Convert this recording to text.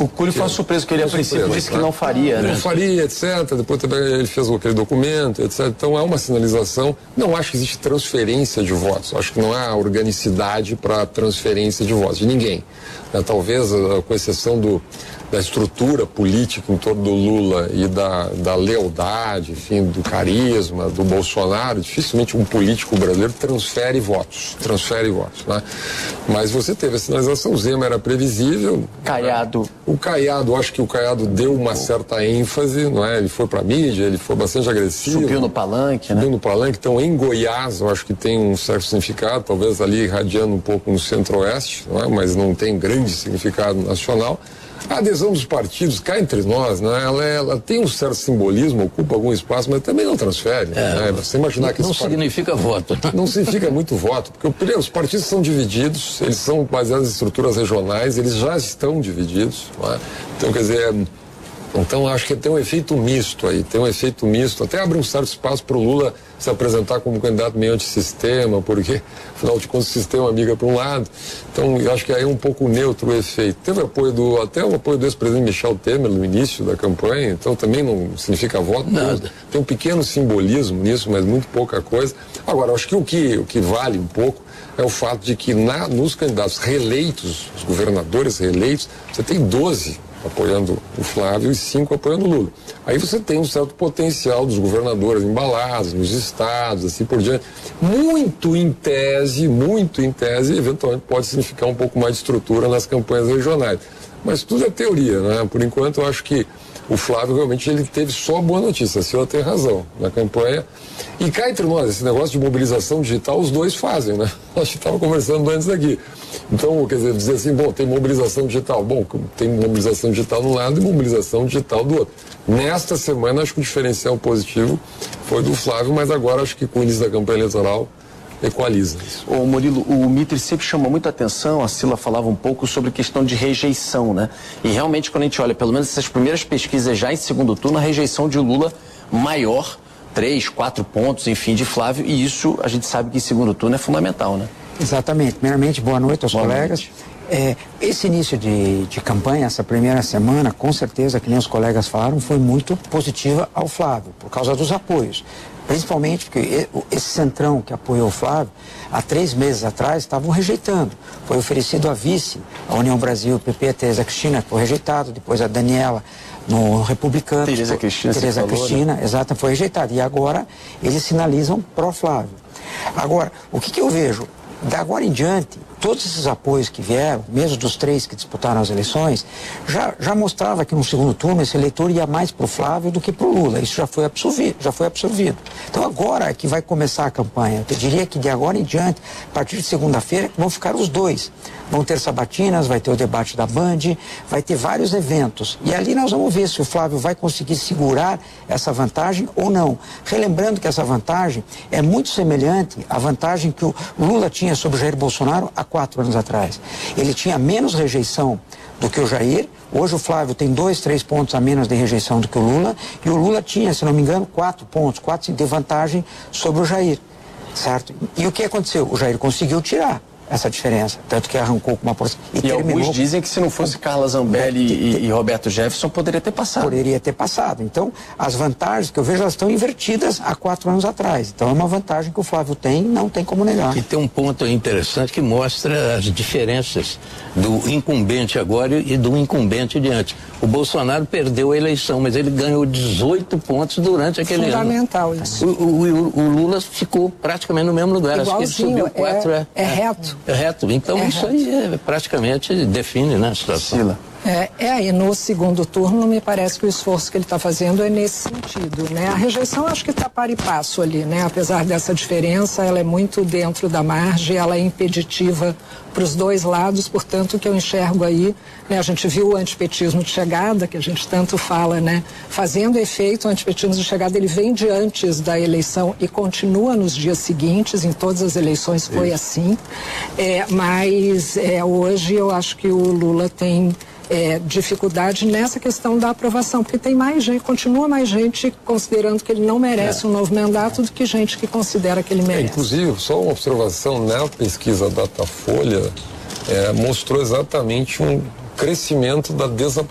O Cury foi uma surpresa, que ele a princípio disse que não faria, né? Não faria, etc. Depois também ele fez aquele documento, etc. Então é uma sinalização. Não acho que existe transferência de votos. Acho que não há organicidade para transferência de votos de ninguém. Talvez, com exceção da estrutura política em torno do Lula e da lealdade, enfim, do carisma, do Bolsonaro, dificilmente um político brasileiro transfere votos, né? Mas você teve a sinalização, o Zema era previsível. Caiado. O Caiado, acho que o Caiado deu uma certa ênfase, não é? Ele foi para a mídia, ele foi bastante agressivo. Subiu no palanque, né? Subiu no palanque, então em Goiás, eu acho que tem um certo significado, talvez ali irradiando um pouco no centro-oeste, não é? Mas não tem grande significado nacional. A adesão dos partidos, cá entre nós, né, ela tem um certo simbolismo, ocupa algum espaço, mas também não transfere. Né? Você imaginar que não significa voto. Não significa muito voto, porque os partidos são divididos, eles são baseados em estruturas regionais, eles já estão divididos. Né? Então, quer dizer, acho que tem um efeito misto aí, até abre um certo espaço para o Lula se apresentar como candidato meio antissistema, porque, afinal de contas, o sistema migra para um lado. Então, eu acho que aí é um pouco neutro o efeito. Teve até o apoio do ex-presidente Michel Temer no início da campanha, então também não significa voto. Nada. Tem um pequeno simbolismo nisso, mas muito pouca coisa. Agora, acho que o que vale um pouco é o fato de que nos candidatos reeleitos, os governadores reeleitos, você tem 12 apoiando o Flávio e 5 apoiando o Lula. Aí você tem um certo potencial dos governadores embalados, nos estados, assim por diante. Muito em tese, eventualmente pode significar um pouco mais de estrutura nas campanhas regionais. Mas tudo é teoria, né? Por enquanto, eu acho que o Flávio realmente ele teve só boa notícia, a senhora tem razão, na campanha. E cá entre nós, esse negócio de mobilização digital, os dois fazem, né? A gente estava conversando antes aqui. Então, quer dizer assim, bom, tem mobilização digital. Bom, tem mobilização digital de um lado e mobilização digital do outro. Nesta semana, acho que o diferencial positivo foi do Flávio, mas agora acho que com o início da campanha eleitoral equaliza isso. Ô Murilo, o Mitre sempre chamou muita atenção, a Sila falava um pouco sobre a questão de rejeição, né? E realmente quando a gente olha, pelo menos essas primeiras pesquisas já em segundo turno, a rejeição de Lula maior, 3, 4 pontos, enfim, de Flávio, e isso a gente sabe que em segundo turno é fundamental, né? Exatamente. Primeiramente, boa noite aos colegas. Esse início de campanha, essa primeira semana, com certeza, que nem os colegas falaram, foi muito positiva ao Flávio, por causa dos apoios. Principalmente porque esse centrão que apoiou o Flávio, há 3 meses atrás, estavam rejeitando. Foi oferecido a vice, a União Brasil, o PP, a Tereza Cristina, foi rejeitado, depois a Daniela, no Republicano. Tereza Cristina, né? Exato, foi rejeitada. E agora eles sinalizam pró-Flávio. Agora, o que eu vejo? Da agora em diante, todos esses apoios que vieram, mesmo dos 3 que disputaram as eleições, já mostrava que no segundo turno esse eleitor ia mais para o Flávio do que para o Lula. Isso já foi absorvido. Então agora é que vai começar a campanha. Eu diria que de agora em diante, a partir de segunda-feira, vão ficar os dois. Vão ter sabatinas, vai ter o debate da Band, vai ter vários eventos. E ali nós vamos ver se o Flávio vai conseguir segurar essa vantagem ou não. Relembrando que essa vantagem é muito semelhante à vantagem que o Lula tinha sobre o Jair Bolsonaro há 4 anos atrás. Ele tinha menos rejeição do que o Jair. Hoje o Flávio tem 2, 3 pontos a menos de rejeição do que o Lula. E o Lula tinha, se não me engano, 4 pontos, 4 de vantagem sobre o Jair. Certo? E o que aconteceu? O Jair conseguiu tirar essa diferença, tanto que arrancou com uma porção. E alguns dizem que se não fosse Carla Zambelli e Roberto Jefferson, poderia ter passado. Poderia ter passado. Então, as vantagens que eu vejo, elas estão invertidas há 4 anos atrás. Então, é uma vantagem que o Flávio tem, não tem como negar. E tem um ponto interessante que mostra as diferenças do incumbente agora e do incumbente de antes. O Bolsonaro perdeu a eleição, mas ele ganhou 18 pontos durante aquele ano. Fundamental isso. O Lula ficou praticamente no mesmo lugar. Igualzinho, acho que ele subiu 4. É reto. É reto. Então isso aí praticamente define, né, a situação. Sila. Aí no segundo turno me parece que o esforço que ele está fazendo é nesse sentido, né? A rejeição acho que está para e passo ali, né? Apesar dessa diferença, ela é muito dentro da margem, ela é impeditiva para os dois lados, portanto o que eu enxergo aí, né? A gente viu o antipetismo de chegada, que a gente tanto fala, né? Fazendo efeito, o antipetismo de chegada, ele vem de antes da eleição e continua nos dias seguintes, em todas as eleições foi assim, mas hoje eu acho que o Lula tem dificuldade nessa questão da aprovação, porque tem mais gente, continua mais gente considerando que ele não merece um novo mandato do que gente que considera que ele merece. Inclusive, só uma observação, na pesquisa Datafolha mostrou exatamente um crescimento da desaprovação